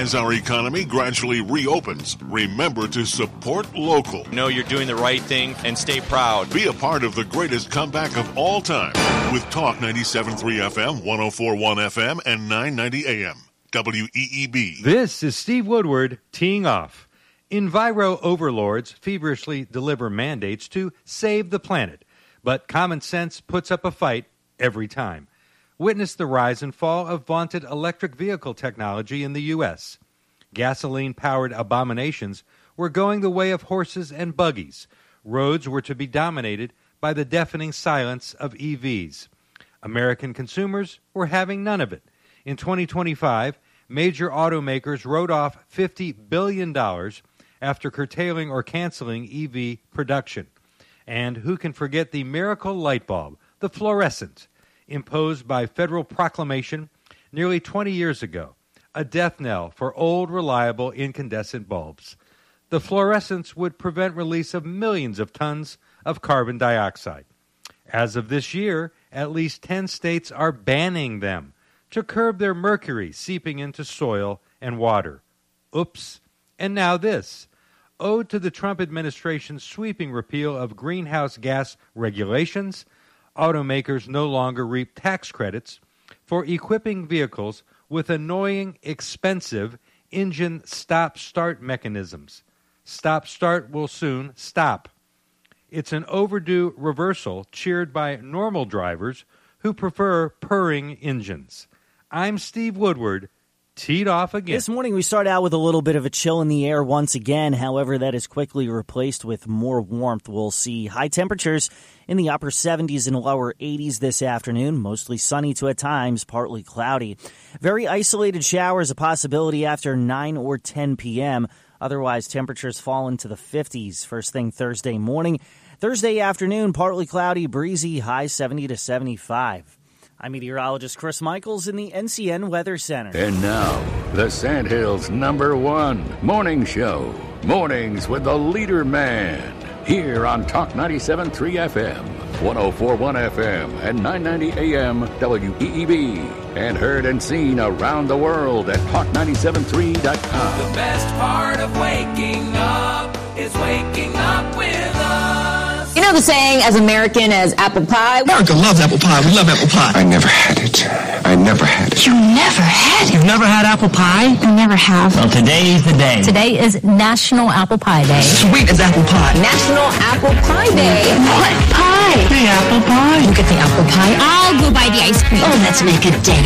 As our economy gradually reopens, remember to support local. Know you're doing the right thing and stay proud. Be a part of the greatest comeback of all time with Talk 97.3 FM, 104.1 FM, and 990 AM. WEEB. This is Steve Woodward teeing off. Enviro overlords feverishly deliver mandates to save the planet, but common sense puts up a fight every time. Witness the rise and fall of vaunted electric vehicle technology in the U.S. Gasoline-powered abominations were going the way of horses and buggies. Roads were to be dominated by the deafening silence of EVs. American consumers were having none of it. In 2025, major automakers wrote off $50 billion after curtailing or canceling EV production. And who can forget the miracle light bulb, the fluorescent, imposed by federal proclamation nearly 20 years ago, a death knell for old, reliable incandescent bulbs. The fluorescents would prevent release of millions of tons of carbon dioxide. As of this year, at least 10 states are banning them to curb their mercury seeping into soil and water. Oops. And now this. Ode to the Trump administration's sweeping repeal of greenhouse gas regulations, automakers no longer reap tax credits for equipping vehicles with annoying, expensive engine stop-start mechanisms. Stop-start will soon stop. It's an overdue reversal cheered by normal drivers who prefer purring engines. I'm Steve Woodward, teed off again. This morning we start out with a little bit of a chill in the air once again. However, that is quickly replaced with more warmth. We'll see high temperatures in the upper 70s and lower 80s this afternoon. Mostly sunny to at times, partly cloudy. Very isolated showers a possibility after 9 or 10 p.m. Otherwise, temperatures fall into the 50s first thing Thursday morning. Thursday afternoon, partly cloudy, breezy, high 70 to 75. I'm meteorologist Chris Michaels in the NCN Weather Center. And now, the Sandhills' #1 morning show. Mornings with the leader man. Here on Talk 97.3 FM, 104.1 FM, and 990 AM WEEB. And heard and seen around the world at Talk973.com. The best part of waking up is waking up with us. You know the saying, as American as apple pie? America loves apple pie. We love apple pie. I never had it. I never had it. You never had it? You've never had apple pie? I never have. Well, today's the day. Today is National Apple Pie Day. Sweet as apple pie. National Apple Pie Day. What pie? The apple pie. You get the apple pie. I'll go buy the ice cream. Oh, let's make a day.